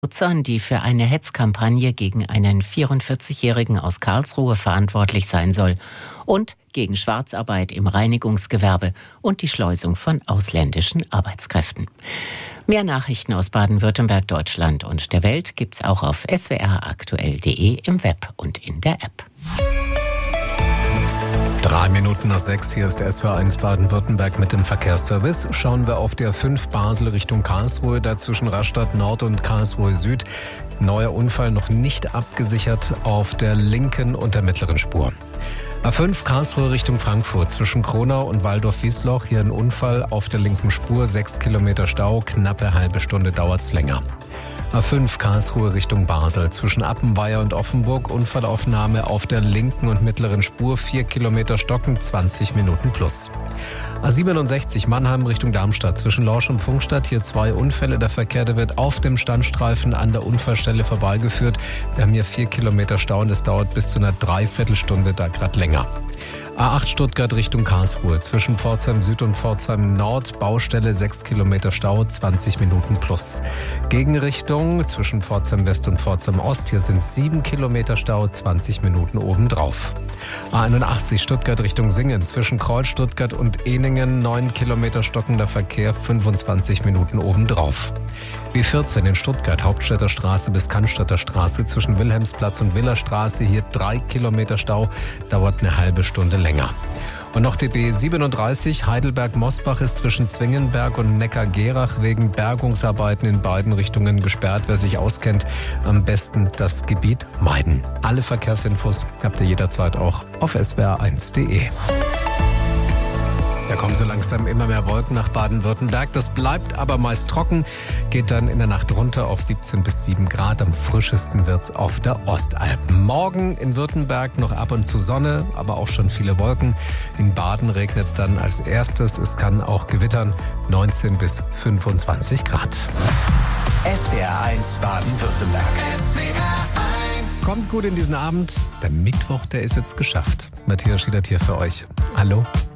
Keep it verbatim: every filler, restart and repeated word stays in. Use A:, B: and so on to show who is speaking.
A: Nutzern, die für eine Hetzkampagne gegen einen vierundvierzigjährigen aus Karlsruhe verantwortlich sein soll und gegen Schwarzarbeit im Reinigungsgewerbe und die Schleusung von ausländischen Arbeitskräften. Mehr Nachrichten aus Baden-Württemberg, Deutschland und der Welt gibt's auch auf s w r aktuell punkt d e im Web und in der App.
B: Drei Minuten nach sechs, hier ist der S W R eins Baden-Württemberg mit dem Verkehrsservice. Schauen wir auf der fünf Basel Richtung Karlsruhe, da zwischen Rastatt Nord und Karlsruhe Süd. Neuer Unfall noch nicht abgesichert auf der linken und der mittleren Spur. A fünf Karlsruhe Richtung Frankfurt, zwischen Kronau und Waldorf-Wiesloch. Hier ein Unfall auf der linken Spur, sechs Kilometer Stau, knappe halbe Stunde dauert's länger. A fünf Karlsruhe Richtung Basel, zwischen Appenweier und Offenburg, Unfallaufnahme auf der linken und mittleren Spur, vier Kilometer Stocken, zwanzig Minuten plus. A siebenundsechzig Mannheim Richtung Darmstadt, zwischen Lorsch und Pfungstadt, hier zwei Unfälle. Der Verkehr, der wird auf dem Standstreifen an der Unfallstelle vorbeigeführt. Wir haben hier vier Kilometer Stau und es dauert bis zu einer Dreiviertelstunde, da gerade länger. A acht Stuttgart Richtung Karlsruhe, zwischen Pforzheim Süd und Pforzheim Nord, Baustelle, sechs Kilometer Stau, zwanzig Minuten plus. Gegenrichtung zwischen Pforzheim West und Pforzheim Ost, hier sind sieben Kilometer Stau, zwanzig Minuten obendrauf. A einundachtzig Stuttgart Richtung Singen, zwischen Kreuz Stuttgart und Ehningen, neun Kilometer stockender Verkehr, fünfundzwanzig Minuten obendrauf. B vierzehn in Stuttgart, Hauptstädter Straße bis Cannstatter Straße, zwischen Wilhelmsplatz und Willerstraße, hier drei Kilometer Stau, dauert eine halbe Stunde länger. Und noch die B siebenunddreißig Heidelberg-Mosbach ist zwischen Zwingenberg und Neckar-Gerach wegen Bergungsarbeiten in beiden Richtungen gesperrt. Wer sich auskennt, am besten das Gebiet meiden. Alle Verkehrsinfos habt ihr jederzeit auch auf s w r eins punkt d e. Da kommen so langsam immer mehr Wolken nach Baden-Württemberg. Das bleibt aber meist trocken, geht dann in der Nacht runter auf siebzehn bis sieben Grad. Am frischesten wird's auf der Ostalb. Morgen in Württemberg noch ab und zu Sonne, aber auch schon viele Wolken. In Baden regnet's dann als erstes. Es kann auch gewittern, neunzehn bis fünfundzwanzig Grad.
C: S W R eins Baden-Württemberg. S W R eins.
B: Kommt gut in diesen Abend. Der Mittwoch, der ist jetzt geschafft. Matthias Schiedert hier für euch. Hallo.